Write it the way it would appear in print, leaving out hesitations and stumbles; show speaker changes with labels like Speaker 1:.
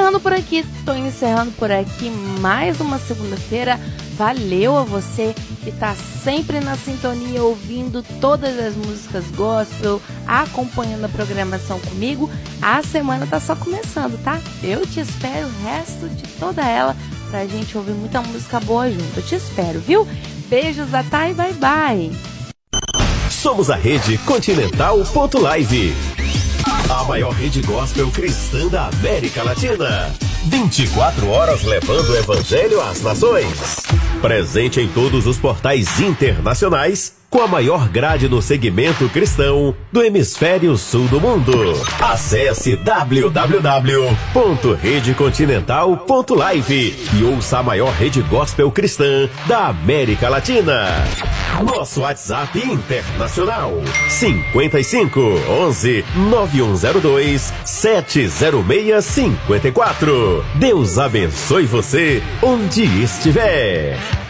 Speaker 1: encerrando por aqui, mais uma segunda-feira. Valeu a você que tá sempre na sintonia, ouvindo todas as músicas gospel, acompanhando a programação comigo. A semana tá só começando, tá? Eu te espero o resto de toda ela pra gente ouvir muita música boa junto. Eu te espero, viu? Beijos da Thay, bye bye.
Speaker 2: Somos a Rede Continental.live, a maior rede gospel cristã da América Latina. 24 horas levando o evangelho às nações. Presente em todos os portais internacionais, com a maior grade no segmento cristão do hemisfério sul do mundo. Acesse www.redecontinental.live e ouça a maior rede gospel cristã da América Latina. Nosso WhatsApp internacional 55 11 9102 70654. Deus abençoe você onde estiver.